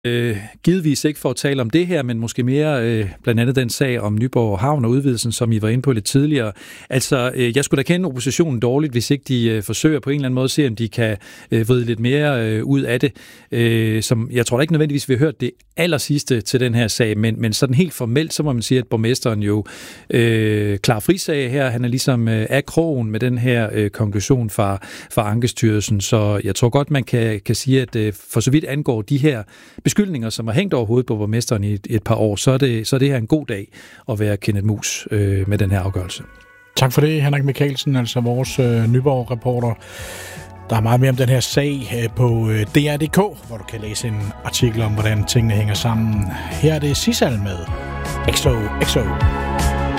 Givetvis ikke for at tale om det her, men måske mere blandt andet den sag om Nyborg Havn og udvidelsen, som I var inde på lidt tidligere. Altså, jeg skulle da kende oppositionen dårligt, hvis ikke de forsøger på en eller anden måde at se, om de kan vride lidt mere ud af det. Som jeg tror da ikke nødvendigvis, vi har hørt det allersidste til den her sag, men sådan helt formelt, så må man sige, at borgmesteren jo klar frisag her. Han er ligesom af krogen med den her konklusion fra Ankestyrelsen, så jeg tror godt, man kan sige, at for så vidt angår de her beskyldninger, som har hængt over hovedet på borgmesteren i et par år, så er det her en god dag at være Kenneth Muus med den her afgørelse. Tak for det, Henrik Michaelsen, altså vores Nyborg-reporter. Der er meget mere om den her sag på DR.dk, hvor du kan læse en artikel om, hvordan tingene hænger sammen. Her er det Sissal med XOXO.